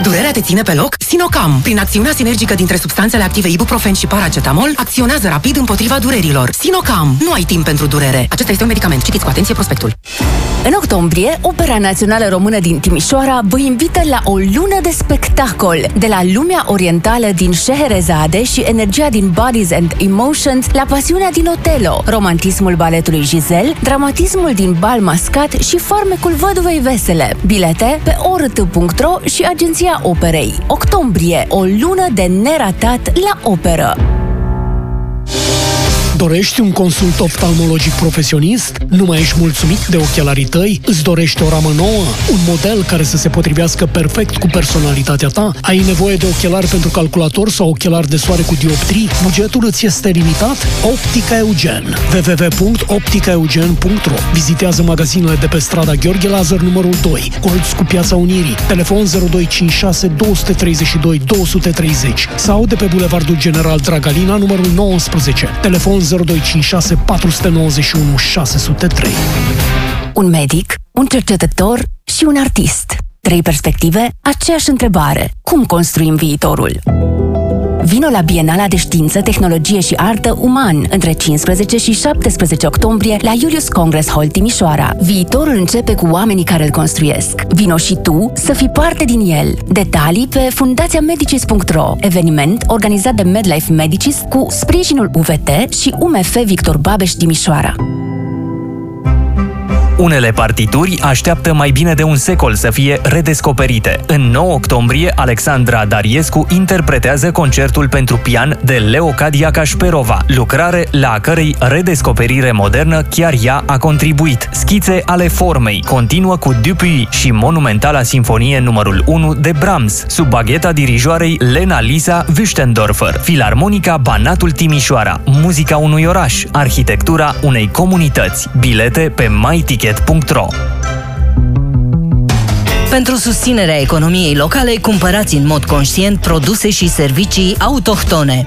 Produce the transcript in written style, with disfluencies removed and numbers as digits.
Durerea te ține pe loc? Sinocam, prin acțiunea sinergică dintre substanțele active ibuprofen și paracetamol, acționează rapid împotriva durerilor. Sinocam, nu ai timp pentru durere. Acesta este un medicament. Citiți cu atenție prospectul. În octombrie, Opera Națională Română din Timișoara vă invită la o lună de spectacol. De la lumea orientală din Scheherazade și energia din Bodies and Emotions la pasiunea din Otello, romantismul baletului Giselle, dramatismul din Bal Mascat și farmecul Văduvei Vesele. Bilete pe ort.ro și Agenția Operei. Octombrie, o lună de neratat la operă. Dorești un consult oftalmologic profesionist? Nu mai ești mulțumit de ochelarii tăi? Îți dorești o ramă nouă? Un model care să se potrivească perfect cu personalitatea ta? Ai nevoie de ochelari pentru calculator sau ochelari de soare cu dioptrii? Bugetul îți este limitat? Optica Eugen. www.opticaeugen.ro. Vizitează magazinele de pe strada Gheorghe Lazar numărul 2, colț cu Piața Unirii, telefon 0256 232 230 sau de pe Bulevardul General Dragalina numărul 19, telefon 0256 491 603. Un medic, un cercetător și un artist. 3 perspective, aceeași întrebare. Cum construim viitorul? Vino la Bienala de Știință, Tehnologie și Artă Uman între 15 și 17 octombrie la Julius Congress Hall Timișoara. Viitorul începe cu oamenii care îl construiesc. Vino și tu să fii parte din el. Detalii pe fundațiamedicis.ro. Eveniment organizat de MedLife Medicis cu sprijinul UVT și UMF Victor Babeș Timișoara. Unele partituri așteaptă mai bine de un secol să fie redescoperite. În 9 octombrie, Alexandra Dariescu interpretează concertul pentru pian de Leocadia Cașperova, lucrare la a cărei redescoperire modernă chiar ea a contribuit. Schițe ale formei continuă cu Dupuy și monumentala sinfonie numărul 1 de Brahms, sub bagheta dirijoarei Lena Lisa Wüstendorfer, Filarmonica Banatul Timișoara, muzica unui oraș, arhitectura unei comunități. Bilete pe myticket.ro. Pentru susținerea economiei locale, cumpărați în mod conștient produse și servicii autohtone.